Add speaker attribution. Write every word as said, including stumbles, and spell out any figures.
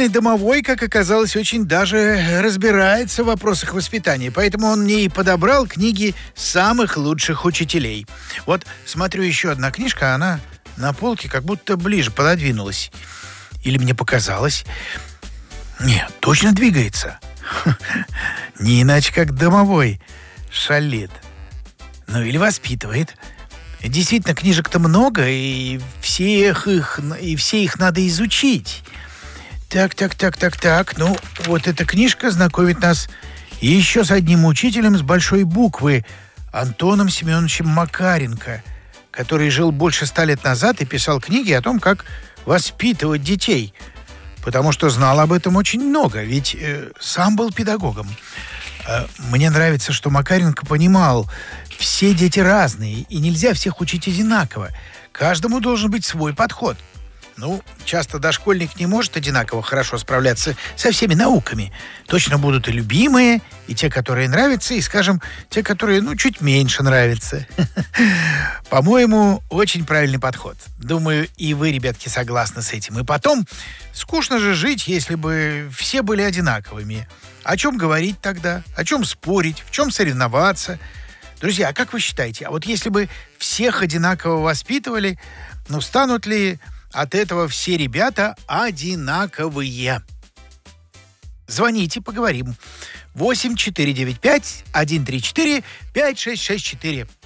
Speaker 1: идеальный домовой, как оказалось, очень даже разбирается в вопросах воспитания. Поэтому он мне и подобрал книги самых лучших учителей. Вот смотрю, еще одна книжка, она на полке как будто ближе пододвинулась. Или мне показалось? Нет, точно двигается. Не иначе, как домовой шалит. Ну или воспитывает. Действительно, книжек-то много, и всех их, и все их надо изучить. Так, так, так, так, так. Ну, вот эта книжка знакомит нас еще с одним учителем с большой буквы, Антоном Семеновичем Макаренко, который жил больше ста лет назад и писал книги о том, как воспитывать детей. Потому что знал об этом очень много, ведь э, сам был педагогом. Э, мне нравится, что Макаренко понимал, все дети разные, и нельзя всех учить одинаково. Каждому должен быть свой подход. Ну, часто дошкольник не может одинаково хорошо справляться со всеми науками. Точно будут и любимые, и те, которые нравятся, и, скажем, те, которые, ну, чуть меньше нравятся. По-моему, очень правильный подход. Думаю, и вы, ребятки, согласны с этим. И потом, скучно же жить, если бы все были одинаковыми. О чем говорить тогда? О чем спорить? В чем соревноваться? Друзья, а как вы считаете, а вот если бы всех одинаково воспитывали, ну, станут ли от этого все ребята одинаковые? Звоните, поговорим. восемь четыре девять пять один три четыре пять шесть шесть четыре.